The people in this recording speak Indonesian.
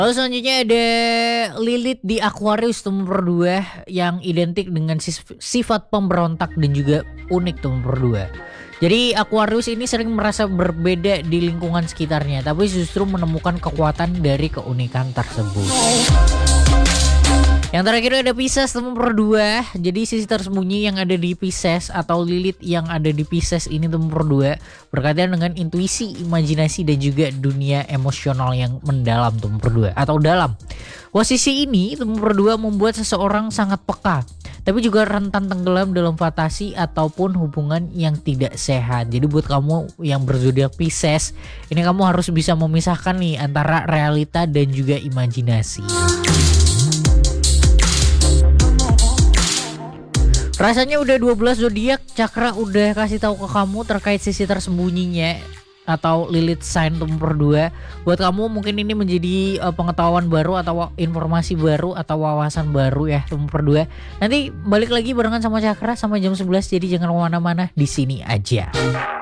Lalu selanjutnya ada Lilith di Aquarius nomor 2 yang identik dengan sifat pemberontak dan juga unik nomor 2. Jadi Aquarius ini sering merasa berbeda di lingkungan sekitarnya, tapi justru menemukan kekuatan dari keunikan tersebut. Yang terakhir ada Pisces nomor 2. Jadi sisi tersembunyi yang ada di Pisces atau Lilith yang ada di Pisces ini nomor 2 berkaitan dengan intuisi, imajinasi dan juga dunia emosional yang mendalam nomor 2 atau dalam. Posisi ini nomor 2 membuat seseorang sangat peka, tapi juga rentan tenggelam dalam fantasi ataupun hubungan yang tidak sehat. Jadi buat kamu yang berzodiak Pisces, ini kamu harus bisa memisahkan nih antara realita dan juga imajinasi. Rasanya udah 12 zodiak, Cakra udah kasih tahu ke kamu terkait sisi tersembunyinya atau Lilith sign nomor 2. Buat kamu mungkin ini menjadi pengetahuan baru atau informasi baru atau wawasan baru ya nomor 2. Nanti balik lagi barengan sama Cakra sama jam 11, jadi jangan kemana-mana, di sini aja.